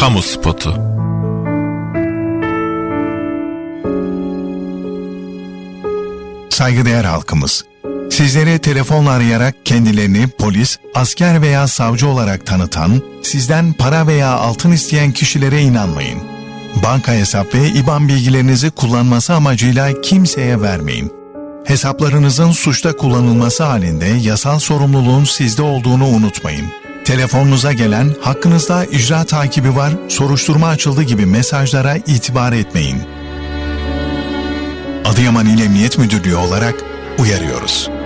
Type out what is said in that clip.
Kamu spotu. Saygıdeğer halkımız, sizleri telefonla arayarak kendilerini polis, asker veya savcı olarak tanıtan, sizden para veya altın isteyen kişilere inanmayın. Banka hesap ve IBAN bilgilerinizi kullanması amacıyla kimseye vermeyin. Hesaplarınızın suçta kullanılması halinde yasal sorumluluğun sizde olduğunu unutmayın. Telefonunuza gelen hakkınızda icra takibi var, soruşturma açıldı gibi mesajlara itibar etmeyin. Adıyaman İl Emniyet Müdürlüğü olarak uyarıyoruz.